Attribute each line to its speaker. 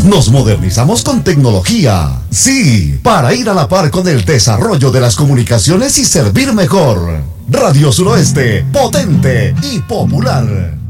Speaker 1: Nos modernizamos con tecnología. Sí, para ir a la par con el desarrollo de las comunicaciones y servir mejor. Radio Suroeste, potente y popular.